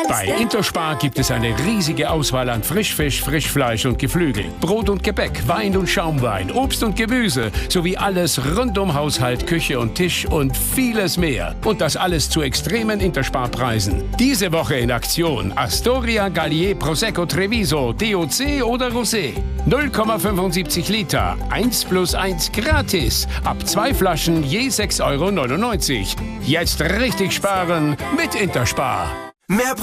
Bei Interspar gibt es eine riesige Auswahl an Frischfisch, Frischfleisch und Geflügel, Brot und Gebäck, Wein und Schaumwein, Obst und Gemüse sowie alles rund um Haushalt, Küche und Tisch und vieles mehr. Und das alles zu extremen Interspar-Preisen. Diese Woche in Aktion Astoria, Gallier, Prosecco, Treviso, DOC oder Rosé. 0,75 Liter, 1+1 gratis. Ab 2 Flaschen je 6,99 €. Jetzt richtig sparen mit Interspar. Mehr